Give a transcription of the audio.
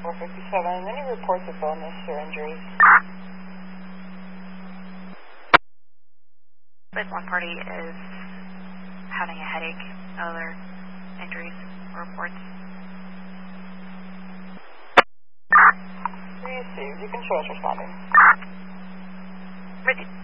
457. Any reports of illness or injuries? This one party is having a headache. Other injuries or reports? Received. You can show us responding. Ready.